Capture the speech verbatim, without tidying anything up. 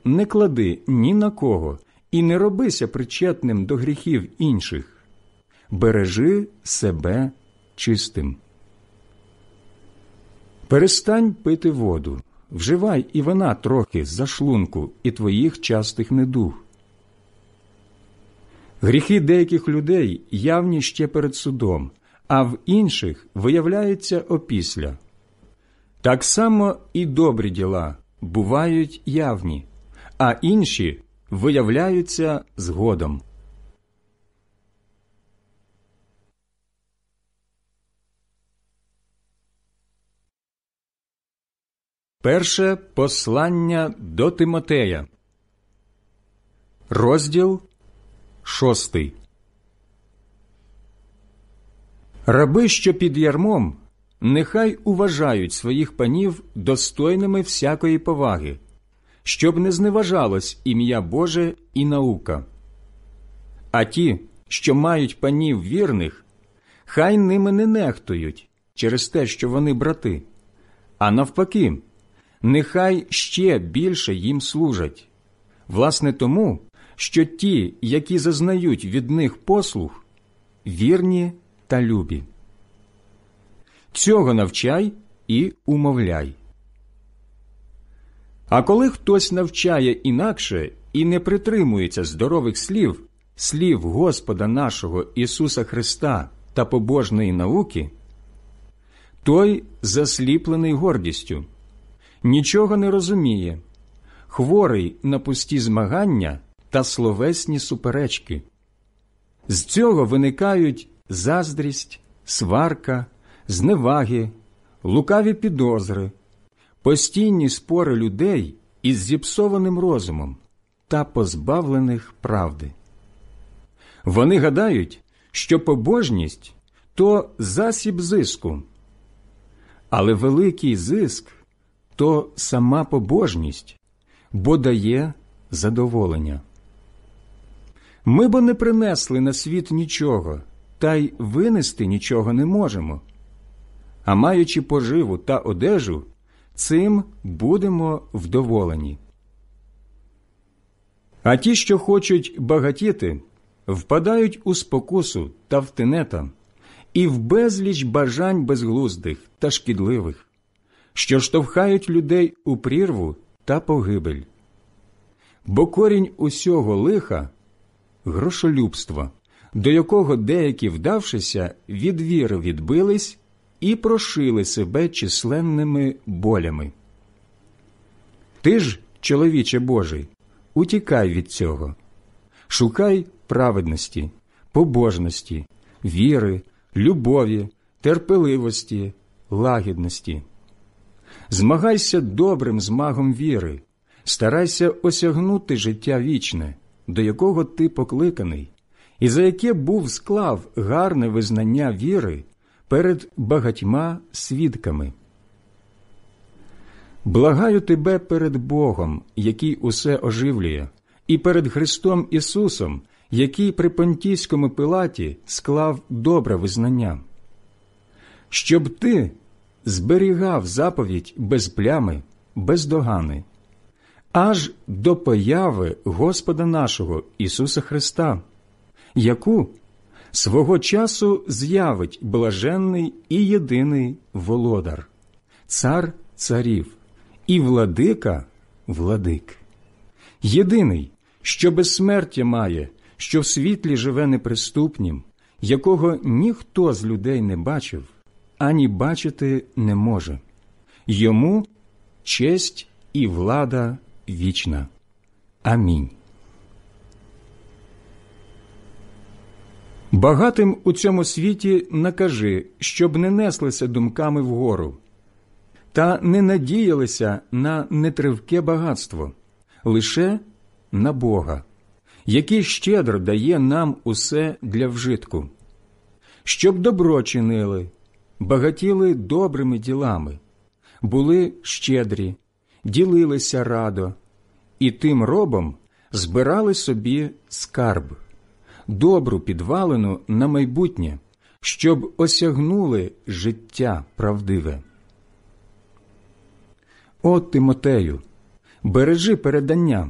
не клади ні на кого і не робися причетним до гріхів інших. Бережи себе чистим. Перестань пити воду, вживай і вина трохи з-за шлунку і твоїх частих недуг. Гріхи деяких людей явні ще перед судом, а в інших виявляються опісля. Так само і добрі діла бувають явні, а інші виявляються згодом. Перше послання до Тимотея, розділ шостий. Раби, що під ярмом, нехай уважають своїх панів достойними всякої поваги, щоб не зневажалось ім'я Боже і наука. А ті, що мають панів вірних, хай ними не нехтують через те, що вони брати, а навпаки, нехай ще більше їм служать, власне тому, що ті, які зазнають від них послуг, вірні та любі. Цього навчай і умовляй. А коли хтось навчає інакше і не притримується здорових слів, слів Господа нашого Ісуса Христа та побожної науки, той засліплений гордістю, нічого не розуміє, хворий на пусті змагання та словесні суперечки. З цього виникають заздрість, сварка, зневаги, лукаві підозри, постійні спори людей із зіпсованим розумом та позбавлених правди. Вони гадають, що побожність – то засіб зиску, але великий зиск – то сама побожність, бо дає задоволення. Ми бо не принесли на світ нічого, та й винести нічого не можемо. А маючи поживу та одежу, цим будемо вдоволені. А ті, що хочуть багатіти, впадають у спокусу та в тенета і в безліч бажань безглуздих та шкідливих, що штовхають людей у прірву та погибель. Бо корінь усього лиха – грошолюбство, до якого деякі, вдавшися, від віри відбились і прошили себе численними болями. Ти ж, чоловіче Божий, утікай від цього. Шукай праведності, побожності, віри, любові, терпеливості, лагідності. Змагайся добрим змагом віри, старайся осягнути життя вічне, до якого ти покликаний, і за яке був склав гарне визнання віри перед багатьма свідками. Благаю тебе перед Богом, який усе оживлює, і перед Христом Ісусом, який при Понтійському Пилаті склав добре визнання, щоб ти зберігав заповідь без плями, без догани, аж до появи Господа нашого Ісуса Христа, яку свого часу з'явить блаженний і єдиний володар, цар царів і владика владик, єдиний, що безсмертя має, що в світлі живе неприступнім, якого ніхто з людей не бачив, ані бачити не може. Йому честь і влада вічна. Амінь. Багатим у цьому світі накажи, щоб не неслися думками вгору, та не надіялися на нетривке багатство, лише на Бога, який щедро дає нам усе для вжитку, щоб добро чинили, багатіли добрими ділами, були щедрі, ділилися радо, і тим робом збирали собі скарб, добру підвалину на майбутнє, щоб осягнули життя правдиве. О, Тимотею, бережи передання,